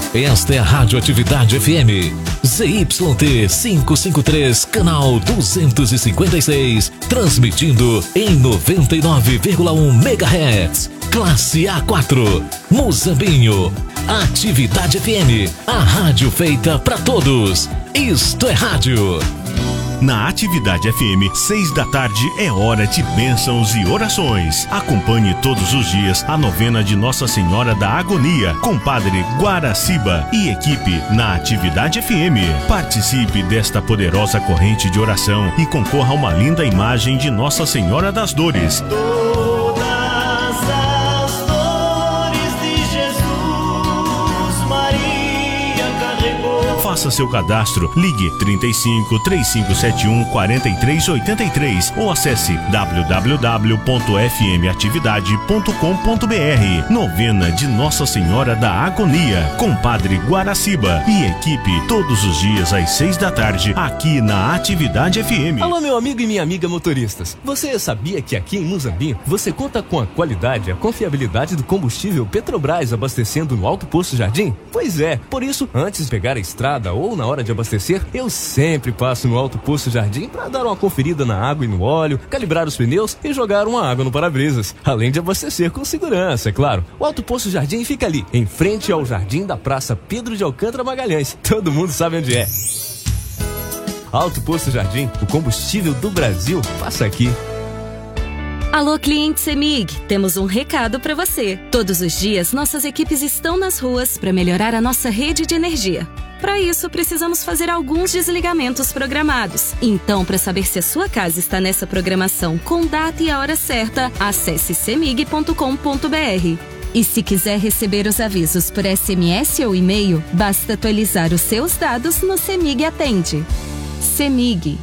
Esta é a Rádio Atividade FM, ZYT 553, canal 256, transmitindo em 99,1 MHz, classe A4, Muzambinho. Atividade FM, a rádio feita pra todos. Isto é rádio. Na Atividade FM, 6 da tarde é hora de bênçãos e orações. Acompanhe todos os dias a novena de Nossa Senhora da Agonia com Padre Guaraciba e equipe na Atividade FM. Participe desta poderosa corrente de oração e concorra a uma linda imagem de Nossa Senhora das Dores. Faça seu cadastro, ligue 35 3571 4383 ou acesse www.fmatividade.com.br. Novena de Nossa Senhora da Agonia com Padre Guaraciba e equipe todos os dias às 6 da tarde aqui na Atividade FM. Alô, meu amigo e minha amiga motoristas. Você sabia que aqui em Muzambinho você conta com a qualidade e a confiabilidade do combustível Petrobras abastecendo no Alto Posto Jardim? Pois é, por isso, antes de pegar a estrada ou na hora de abastecer, eu sempre passo no Alto Posto Jardim para dar uma conferida na água e no óleo, calibrar os pneus e jogar uma água no para-brisas, além de abastecer com segurança, é claro. O Alto Posto Jardim fica ali, em frente ao jardim da Praça Pedro de Alcântara Magalhães. Todo mundo sabe onde é. Alto Posto Jardim, o combustível do Brasil, passa aqui. Alô, cliente CEMIG, temos um recado para você. Todos os dias, nossas equipes estão nas ruas para melhorar a nossa rede de energia. Para isso, precisamos fazer alguns desligamentos programados. Então, para saber se a sua casa está nessa programação com data e a hora certa, acesse cemig.com.br. E se quiser receber os avisos por SMS ou e-mail, basta atualizar os seus dados no CEMIG Atende. CEMIG.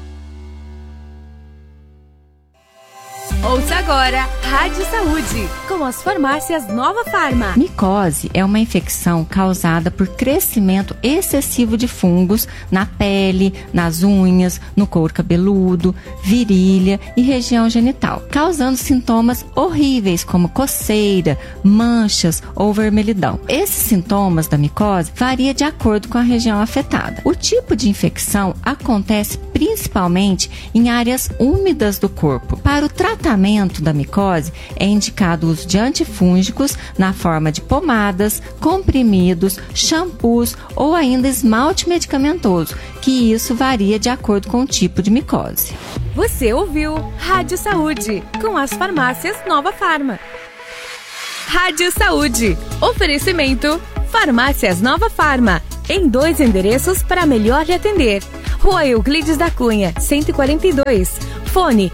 Ouça agora Rádio Saúde, com as farmácias Nova Farma. Micose é uma infecção causada por crescimento excessivo de fungos na pele, nas unhas, no couro cabeludo, virilha e região genital, causando sintomas horríveis como coceira, manchas ou vermelhidão. Esses sintomas da micose variam de acordo com a região afetada. O tipo de infecção acontece principalmente em áreas úmidas do corpo. Para o tratamento da micose, é indicado o uso de antifúngicos na forma de pomadas, comprimidos, shampoos ou ainda esmalte medicamentoso, que isso varia de acordo com o tipo de micose. Você ouviu Rádio Saúde, com as farmácias Nova Farma. Rádio Saúde, oferecimento Farmácias Nova Farma, em 2 endereços para melhor lhe atender. Rua Euclides da Cunha, 142, fone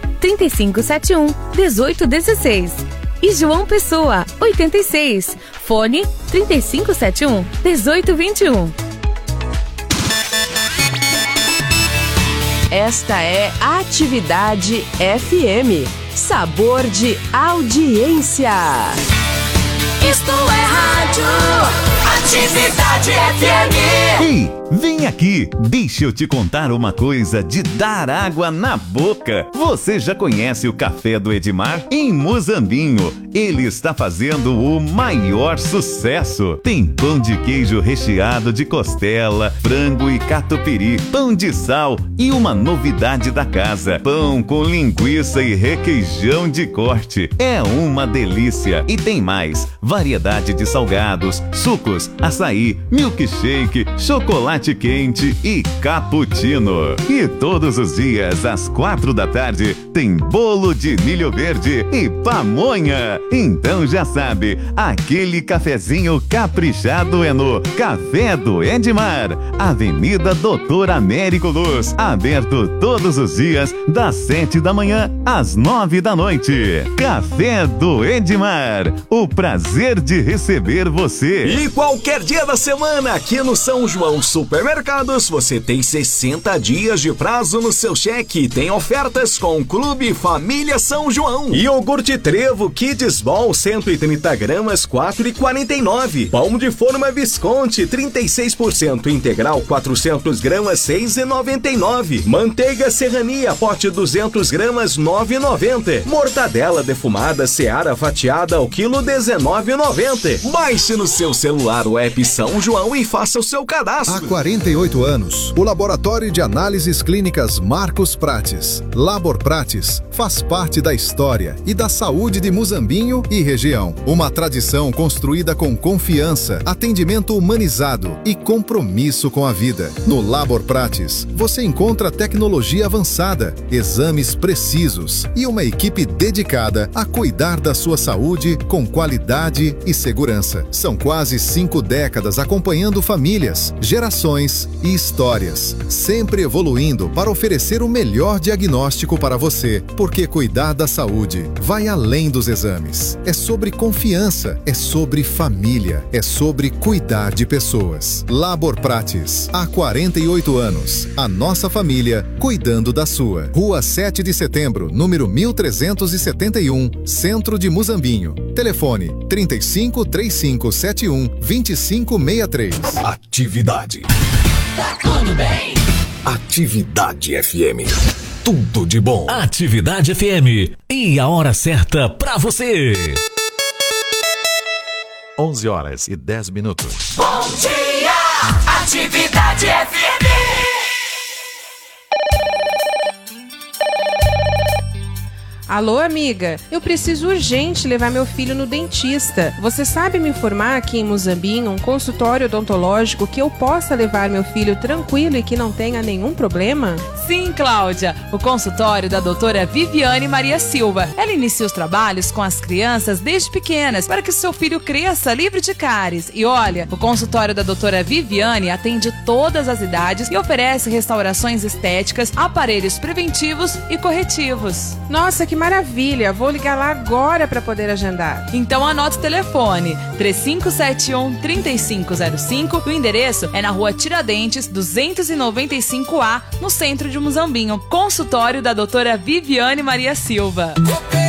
3571-1816. E João Pessoa, 86, fone 3571-1821. Esta é Atividade FM, sabor de audiência. Isto é rádio Atividade FM. Ei, vem aqui, deixa eu te contar uma coisa de dar água na boca. Você já conhece o Café do Edmar? Em Muzambinho, ele está fazendo o maior sucesso. Tem pão de queijo recheado de costela, frango e catupiry, pão de sal e uma novidade da casa, pão com linguiça e requeijão de corte. É uma delícia. E tem mais, variedade de salgados, sucos, açaí, milkshake, chocolate quente e cappuccino. E todos os dias, às 4 da tarde, tem bolo de milho verde e pamonha. Então já sabe, aquele cafezinho caprichado é no Café do Edmar, Avenida Doutor Américo Luz, aberto todos os dias, das 7 da manhã às 9 da noite. Café do Edmar, o prazer de receber você. E qualquer dia da semana, aqui no São João Supermercados, você tem 60 dias de prazo no seu cheque. Tem ofertas com Clube Família São João. Iogurte Trevo Kids Ball 130 gramas, 4,49. Pão de forma Visconti 36% integral, 400 gramas, 6,99. Manteiga Serrania pote 200 gramas, 9,90. Mortadela defumada Seara fatiada ao quilo, 19,90. Baixe no seu celular o app São João e faça o seu cadastro. Há 48 anos, o Laboratório de Análises Clínicas Marcos Prates, Labor Prates, faz parte da história e da saúde de Muzambinho e região. Uma tradição construída com confiança, atendimento humanizado e compromisso com a vida. No Labor Prates, você encontra tecnologia avançada, exames precisos e uma equipe dedicada a cuidar da sua saúde com qualidade e segurança. São quase 5 décadas acompanhando famílias, gerações e histórias, sempre evoluindo para oferecer o melhor diagnóstico para você, porque cuidar da saúde vai além dos exames. É sobre confiança, é sobre família, é sobre cuidar de pessoas. Labor Prates, há 48 anos, a nossa família cuidando da sua. Rua 7 de Setembro, número 1371, Centro de Muzambinho. Telefone 35 3571 2563. Atividade. Tá tudo bem. Atividade FM. Tudo de bom. Atividade FM. E a hora certa pra você. 11h10. Bom dia, Atividade FM. Alô, amiga, eu preciso urgente levar meu filho no dentista. Você sabe me informar aqui em Muzambinho um consultório odontológico que eu possa levar meu filho tranquilo e que não tenha nenhum problema? Sim, Cláudia, o consultório da doutora Viviane Maria Silva. Ela inicia os trabalhos com as crianças desde pequenas para que seu filho cresça livre de cáries. E olha, o consultório da doutora Viviane atende todas as idades e oferece restaurações estéticas, aparelhos preventivos e corretivos. Nossa, que maravilha! Vou ligar lá agora para poder agendar. Então anota o telefone 3571-3505. O endereço é na Rua Tiradentes, 295A, no centro de Muzambinho. Consultório da doutora Viviane Maria Silva.